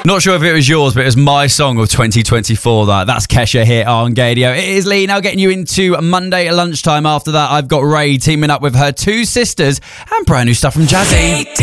Not sure if it was yours, but it was my song of 2024. That's Kesha here on Gaydio. It is Lee now getting you into Monday at lunchtime. After that, I've got Ray teaming up with her two sisters and brand new stuff from Jazzy.